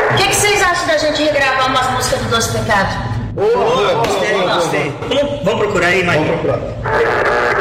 O que vocês acham da gente regravar umas músicas do Doce Pecado? Gostei. Vamos procurar aí, Mike. Vamos procurar.